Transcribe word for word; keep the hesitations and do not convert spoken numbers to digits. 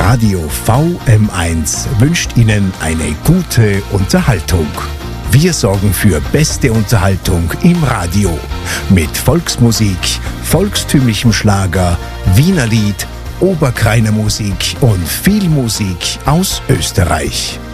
Radio V M eins wünscht Ihnen eine gute Unterhaltung. Wir sorgen für beste Unterhaltung im Radio mit Volksmusik, volkstümlichem Schlager, Wienerlied, Oberkrainer Musik und viel Musik aus Österreich.